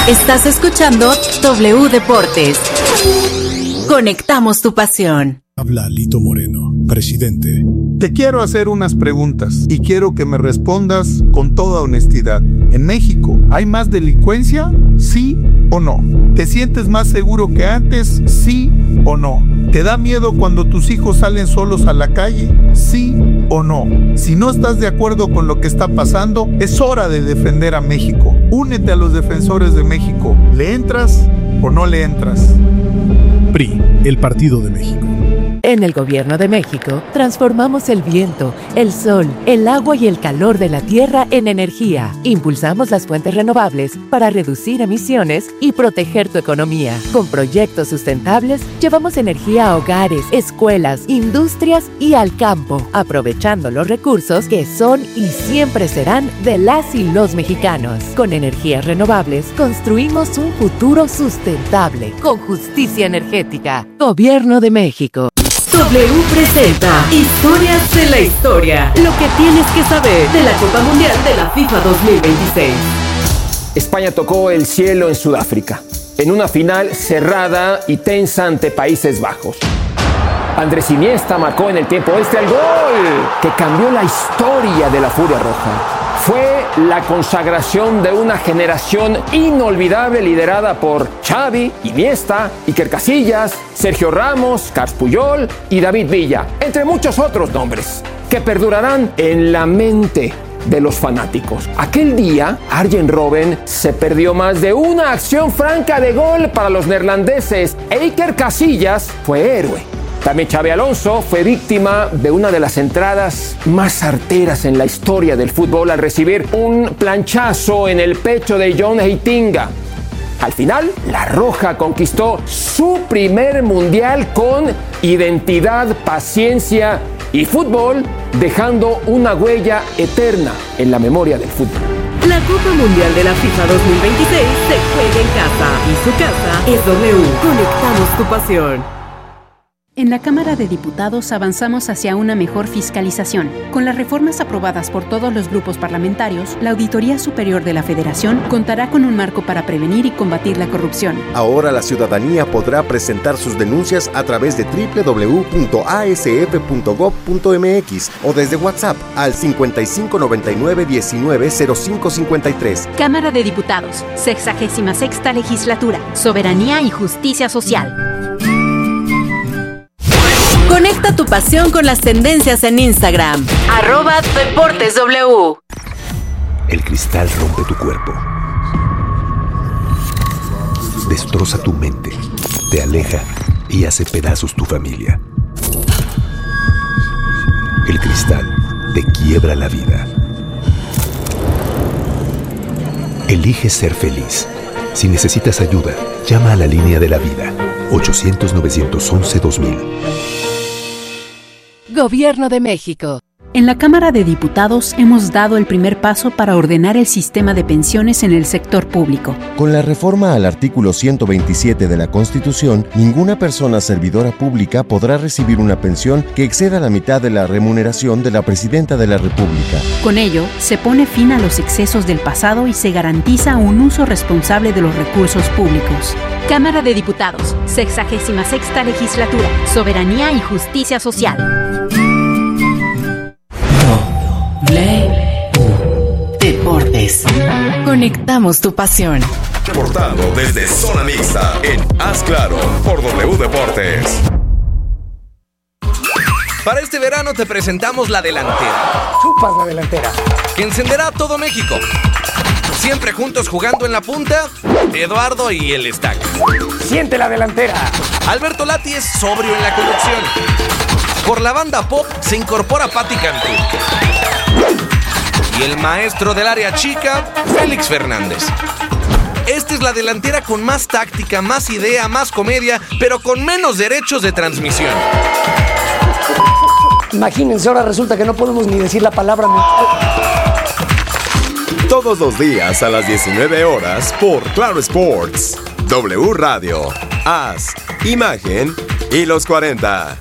Estás escuchando W Deportes. Conectamos tu pasión. Habla Lito Moreno, presidente. Te quiero hacer unas preguntas y quiero que me respondas con toda honestidad. ¿En México hay más delincuencia? ¿Sí o no? ¿Te sientes más seguro que antes? ¿Sí o no? ¿Te da miedo cuando tus hijos salen solos a la calle? ¿Sí o no? Si no estás de acuerdo con lo que está pasando, es hora de defender a México. Únete a los defensores de México. ¿Le entras o no le entras? PRI, el Partido de México. En el Gobierno de México, transformamos el viento, el sol, el agua y el calor de la tierra en energía. Impulsamos las fuentes renovables para reducir emisiones y proteger tu economía. Con proyectos sustentables, llevamos energía a hogares, escuelas, industrias y al campo, aprovechando los recursos que son y siempre serán de las y los mexicanos. Con energías renovables, construimos un futuro sustentable, con justicia energética. Gobierno de México. W presenta Historias de la Historia. Lo que tienes que saber de la Copa Mundial de la FIFA 2026. España tocó el cielo en Sudáfrica, en una final cerrada y tensa ante Países Bajos. Andrés Iniesta marcó en el tiempo extra el gol que cambió la historia de la Furia Roja. Fue la consagración de una generación inolvidable liderada por Xavi, Iniesta, Iker Casillas, Sergio Ramos, Carles Puyol y David Villa, entre muchos otros nombres que perdurarán en la mente de los fanáticos. Aquel día, Arjen Robben se perdió más de una acción franca de gol para los neerlandeses e Iker Casillas fue héroe. También Xabi Alonso fue víctima de una de las entradas más certeras en la historia del fútbol al recibir un planchazo en el pecho de John Heitinga. Al final, la Roja conquistó su primer mundial con identidad, paciencia y fútbol, dejando una huella eterna en la memoria del fútbol. La Copa Mundial de la FIFA 2026 se juega en casa y su casa es W. Conectamos tu pasión. En la Cámara de Diputados avanzamos hacia una mejor fiscalización. Con las reformas aprobadas por todos los grupos parlamentarios, la Auditoría Superior de la Federación contará con un marco para prevenir y combatir la corrupción. Ahora la ciudadanía podrá presentar sus denuncias a través de www.asf.gov.mx o desde WhatsApp al 5599190553. Cámara de Diputados, 66ª Legislatura, Soberanía y Justicia Social. Conecta tu pasión con las tendencias en Instagram. @DeportesW. El cristal rompe tu cuerpo. Destroza tu mente. Te aleja y hace pedazos tu familia. El cristal te quiebra la vida. Elige ser feliz. Si necesitas ayuda, llama a la línea de la vida. 800-911-2000. Gobierno de México. En la Cámara de Diputados hemos dado el primer paso para ordenar el sistema de pensiones en el sector público. Con la reforma al artículo 127 de la Constitución, ninguna persona servidora pública podrá recibir una pensión que exceda la mitad de la remuneración de la Presidenta de la República. Con ello, se pone fin a los excesos del pasado y se garantiza un uso responsable de los recursos públicos. Cámara de Diputados, 66ª Legislatura, Soberanía y Justicia Social. Deportes. Conectamos tu pasión. Reportando desde Zona Mixta en Haz Claro por W Deportes. Para este verano te presentamos la delantera. Chupas la delantera. Que encenderá a todo México. Siempre juntos jugando en la punta, Eduardo y el Stack. Siente la delantera. Alberto Lati es sobrio en la conducción. Por la banda pop se incorpora Pati Cantú. Y el maestro del área chica, Félix Fernández. Esta es la delantera con más táctica, más idea, más comedia, pero con menos derechos de transmisión. Imagínense, ahora resulta que no podemos ni decir la palabra mental. Todos los días a las 19 horas por Claro Sports, W Radio, Haz, Imagen y los 40.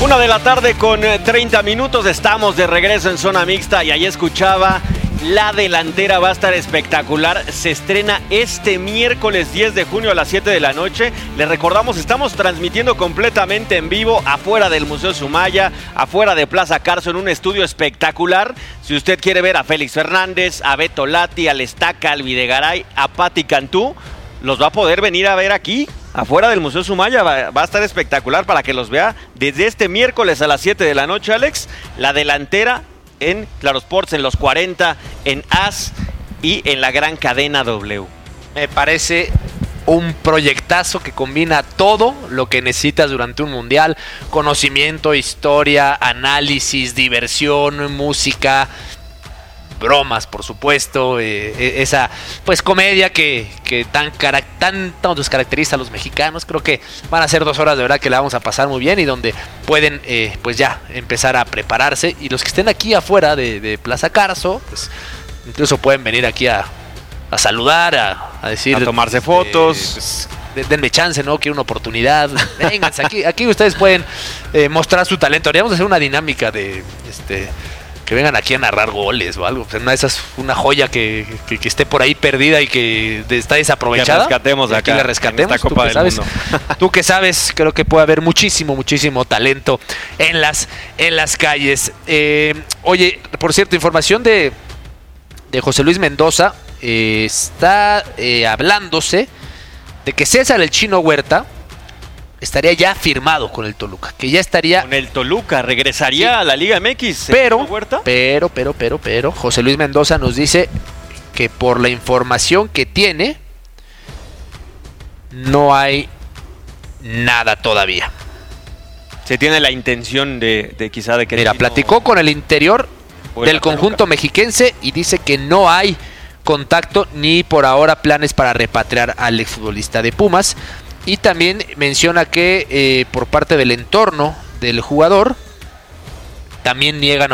1:00 con 30 minutos. Estamos de regreso en Zona Mixta y ahí escuchaba. La delantera va a estar espectacular. Se estrena este miércoles 10 de junio a las 7 de la noche. Les recordamos, estamos transmitiendo completamente en vivo afuera del Museo Sumaya, afuera de Plaza Carso, en un estudio espectacular. Si usted quiere ver a Félix Fernández, a Beto Lati, al Estaca, al Videgaray, a Pati Cantú, los va a poder venir a ver aquí, afuera del Museo Sumaya. Va a estar espectacular para que los vea desde este miércoles a las 7 de la noche, Alex. La delantera en Claro Sports, en los 40, en AS y en la gran cadena W. Me parece un proyectazo que combina todo lo que necesitas durante un mundial: conocimiento, historia, análisis, diversión, música, bromas, por supuesto, esa pues comedia que tanto nos caracteriza a los mexicanos. Creo que van a ser 2 horas de verdad que la vamos a pasar muy bien y donde pueden pues ya empezar a prepararse, y los que estén aquí afuera de Plaza Carso, pues incluso pueden venir aquí a saludar, a decir, a tomarse fotos. Pues, denme chance, ¿no? Quiero una oportunidad. Vénganse, aquí ustedes pueden mostrar su talento. Haríamos hacer una dinámica de que vengan aquí a narrar goles o algo. Pues una de esas, una joya que esté por ahí perdida y que está desaprovechada. Que rescatemos y aquí acá, la rescatemos. en esta Copa del Mundo. Tú que sabes, creo que puede haber muchísimo talento en las calles. Oye, por cierto, información de José Luis Mendoza. Está hablándose de que César el Chino Huerta estaría ya firmado con el Toluca, que ya estaría con el Toluca, regresaría a la Liga MX. Pero José Luis Mendoza nos dice que por la información que tiene no hay nada todavía. Se tiene la intención de quizá de que... Mira, platicó con el interior del conjunto mexiquense y dice que no hay contacto ni por ahora planes para repatriar al exfutbolista de Pumas. Y también menciona que por parte del entorno del jugador también niegan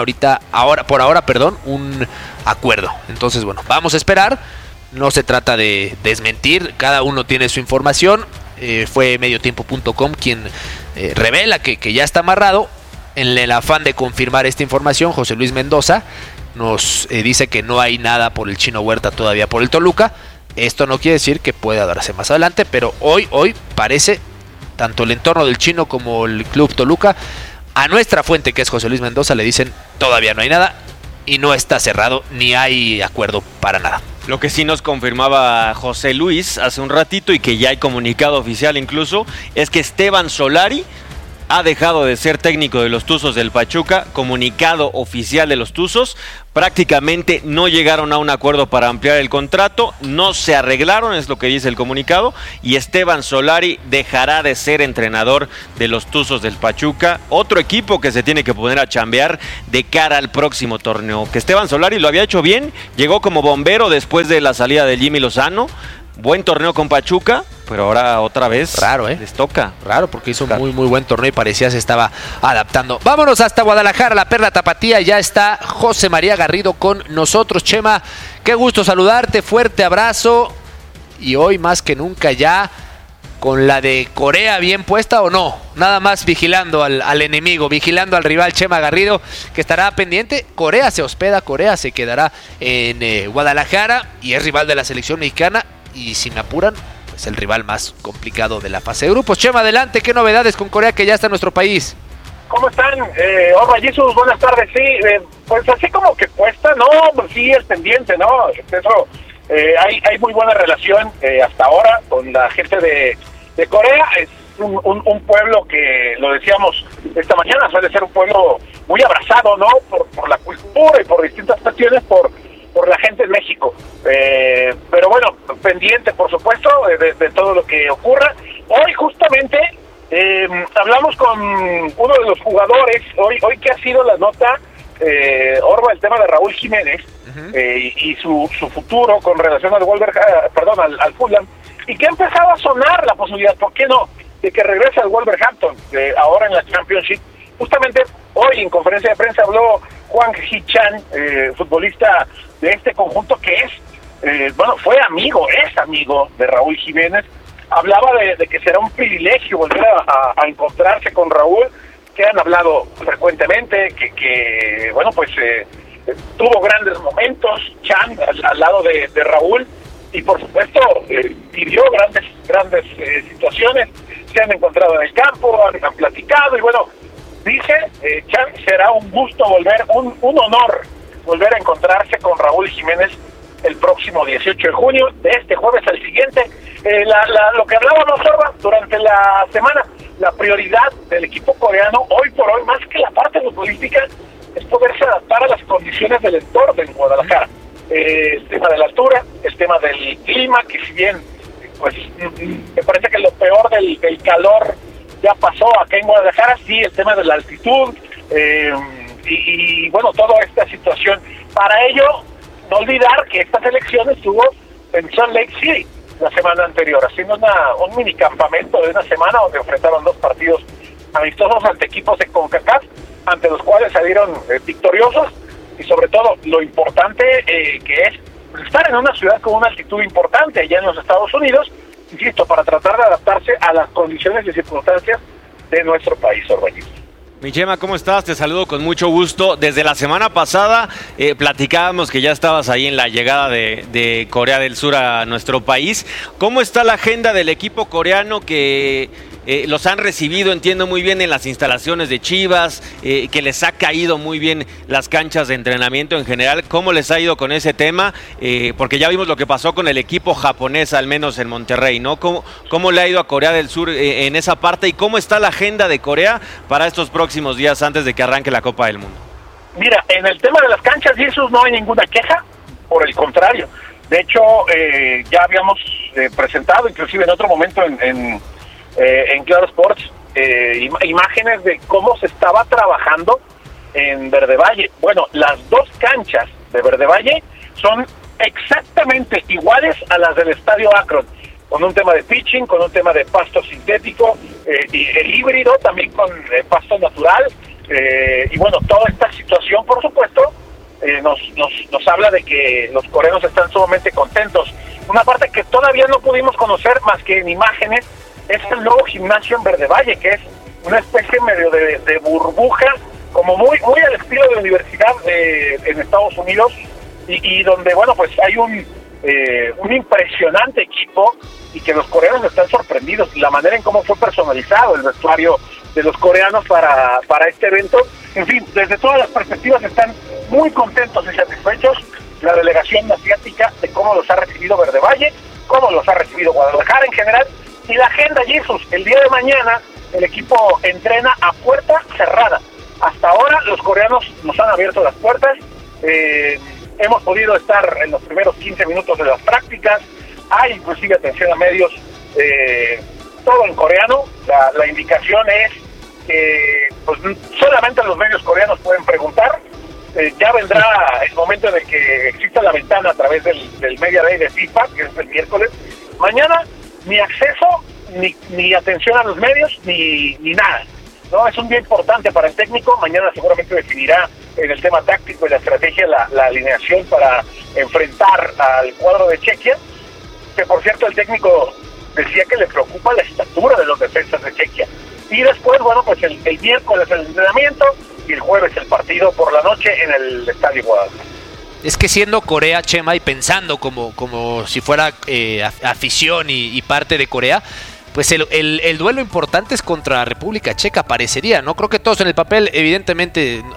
por ahora, un acuerdo. Entonces, bueno, vamos a esperar. No se trata de desmentir, cada uno tiene su información. Fue mediotiempo.com quien revela que ya está amarrado. En el afán de confirmar esta información, José Luis Mendoza nos dice que no hay nada por el Chino Huerta todavía por el Toluca. Esto no quiere decir que pueda darse más adelante, pero hoy parece, tanto el entorno del Chino como el Club Toluca, a nuestra fuente, que es José Luis Mendoza, le dicen todavía no hay nada y no está cerrado ni hay acuerdo para nada. Lo que sí nos confirmaba José Luis hace un ratito, y que ya hay comunicado oficial incluso, es que Esteban Solari ha dejado de ser técnico de los Tuzos del Pachuca. Comunicado oficial de los Tuzos: prácticamente no llegaron a un acuerdo para ampliar el contrato, no se arreglaron, es lo que dice el comunicado, y Esteban Solari dejará de ser entrenador de los Tuzos del Pachuca, otro equipo que se tiene que poner a chambear de cara al próximo torneo. Que Esteban Solari lo había hecho bien, llegó como bombero después de la salida de Jimmy Lozano, buen torneo con Pachuca, pero ahora otra vez les toca. Raro, porque hizo muy buen torneo y parecía se estaba adaptando. Vámonos hasta Guadalajara, la Perla Tapatía. Ya está José María Garrido con nosotros. Chema, qué gusto saludarte, fuerte abrazo. Y hoy más que nunca ya con la de Corea bien puesta, ¿o no? Nada más vigilando al enemigo, vigilando al rival. Chema Garrido, que estará pendiente. Corea se hospeda, Corea se quedará en Guadalajara y es rival de la selección mexicana. Y si me apuran, pues el rival más complicado de la fase de grupos. Chema, adelante, ¿qué novedades con Corea, que ya está en nuestro país? ¿Cómo están? Hola, Jesús, buenas tardes. Sí, pues así como que cuesta, no, pues sí es pendiente, ¿no? Eso, hay muy buena relación hasta ahora con la gente de Corea. Es un pueblo que, lo decíamos esta mañana, suele ser un pueblo muy abrazado, ¿no? Por la cultura y por distintas cuestiones, por la gente en México. Pero bueno, pendiente, por supuesto, de todo lo que ocurra. Hoy justamente hablamos con uno de los jugadores, hoy que ha sido la nota, Orba, el tema de Raúl Jiménez, y su futuro con relación al al Fulham, y que ha empezado a sonar la posibilidad, ¿por qué no?, de que regrese al Wolverhampton, ahora en la Championship. Justamente hoy en conferencia de prensa habló Hwang Hee-chan, futbolista de este conjunto que es, es amigo de Raúl Jiménez. Hablaba de que será un privilegio volver a encontrarse con Raúl, que han hablado frecuentemente, que bueno, pues tuvo grandes momentos, Chan al lado de Raúl, y por supuesto vivió grandes situaciones, se han encontrado en el campo, han platicado, y bueno, dice Chan, será un gusto un honor volver a encontrarse con Raúl Jiménez el próximo 18 de junio, de este jueves al siguiente. Lo que hablábamos, Orba, durante la semana, la prioridad del equipo coreano, hoy por hoy, más que la parte futbolística, es poderse adaptar a las condiciones del entorno en Guadalajara. El tema de la altura, el tema del clima, que si bien, pues, me parece que lo peor del calor ya pasó acá en Guadalajara, sí, el tema de la altitud, y bueno, toda esta situación. Para ello, no olvidar que esta selección estuvo en Salt Lake City la semana anterior, haciendo un mini campamento de una semana donde enfrentaron 2 partidos amistosos ante equipos de CONCACAF, ante los cuales salieron victoriosos, y sobre todo lo importante que es estar en una ciudad con una altitud importante allá en los Estados Unidos, insisto, para tratar de adaptarse a las condiciones y circunstancias de nuestro país, Orbañez. Mi Chema, ¿cómo estás? Te saludo con mucho gusto. Desde la semana pasada platicábamos que ya estabas ahí en la llegada de Corea del Sur a nuestro país. ¿Cómo está la agenda del equipo coreano que los han recibido, entiendo muy bien, en las instalaciones de Chivas, que les ha caído muy bien las canchas de entrenamiento en general? ¿Cómo les ha ido con ese tema? Porque ya vimos lo que pasó con el equipo japonés, al menos en Monterrey, ¿no? ¿Cómo le ha ido a Corea del Sur en esa parte? ¿Y cómo está la agenda de Corea para estos próximos días antes de que arranque la Copa del Mundo? Mira, en el tema de las canchas y eso no hay ninguna queja, por el contrario. De hecho, ya habíamos presentado, inclusive en otro momento en Claro Sports, imágenes de cómo se estaba trabajando en Verde Valle. Bueno, las 2 canchas de Verde Valle son exactamente iguales a las del Estadio Akron, con un tema de pitching, con un tema de pasto sintético, y el híbrido también con pasto natural, y bueno, toda esta situación, por supuesto, nos habla de que los coreanos están sumamente contentos. Una parte que todavía no pudimos conocer más que en imágenes es el nuevo gimnasio en Verde Valle, que es una especie medio de burbuja, como muy al estilo de universidad en Estados Unidos, y donde, bueno, pues hay un impresionante equipo, y que los coreanos están sorprendidos la manera en cómo fue personalizado el vestuario de los coreanos para este evento. En fin, desde todas las perspectivas están muy contentos y satisfechos la delegación asiática de cómo los ha recibido Verde Valle, cómo los ha recibido Guadalajara en general. Y la agenda, Jesús, el día de mañana el equipo entrena a puerta cerrada. Hasta ahora los coreanos nos han abierto las puertas, hemos podido estar en los primeros 15 minutos de las prácticas, hay inclusive atención a medios, todo en coreano. La indicación es que pues, solamente los medios coreanos pueden preguntar. Ya vendrá el momento en el que exista la ventana a través del Media Day de FIFA, que es el miércoles. Mañana ni acceso, ni atención a los medios, ni nada. No, es un día importante para el técnico. Mañana seguramente definirá en el tema táctico y la estrategia la alineación para enfrentar al cuadro de Chequia, que por cierto el técnico decía que le preocupa la estatura de los defensas de Chequia. Y después, bueno, pues el miércoles el entrenamiento y el jueves el partido por la noche en el Estadio Guadalajara. Es que siendo Corea, Chema, y pensando como si fuera afición y parte de Corea, pues el duelo importante es contra República Checa, parecería, ¿no? Creo que todos en el papel, evidentemente,